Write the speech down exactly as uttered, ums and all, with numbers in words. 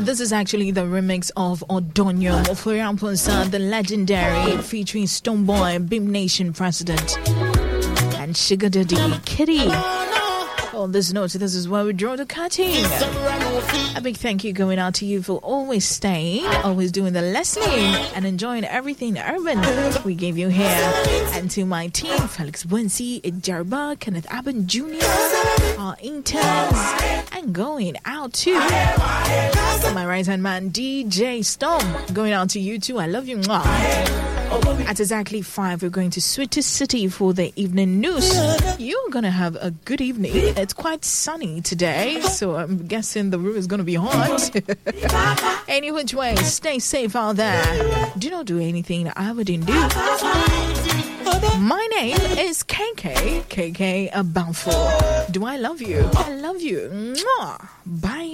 this is actually the remix of Odonyo Oforiamponsa, the legendary, featuring Stonebwoy, Beam Nation president, and Sugar Daddy Kitty. On this note, this is where we draw the cutting. A big thank you going out to you for always staying, always doing the listening, and enjoying everything urban we gave you here. And to my team, Felix Wensi, Jarba, Kenneth Aben Junior, our interns, and going out to my right-hand man, D J Storm. Going out to you too. I love you. Mwah. At exactly five, we're going to Sweetest City for the evening news. You're going to have a good evening. It's quite sunny today, so I'm guessing the room is going to be hot. Any which way, stay safe out there. Do not do anything that I wouldn't do. My name is K K, K K Abounful. Do I love you? I love you. Mwah. Bye.